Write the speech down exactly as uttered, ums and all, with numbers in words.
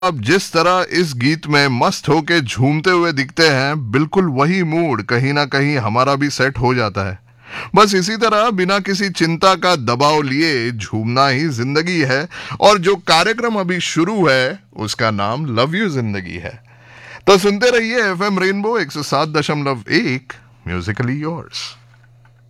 आप जिस तरह इस गीत में मस्त होके झूमते हुए दिखते हैं, बिल्कुल वही मूड कहीं ना कहीं हमारा भी सेट हो जाता है। बस इसी तरह बिना किसी चिंता का दबाव लिए झूमना ही जिंदगी है। और जो कार्यक्रम अभी शुरू है उसका नाम लव यू जिंदगी है। तो सुनते रहिए एफएम रेनबो एक सौ सात दशमलव एक म्यूजिकली योर्स।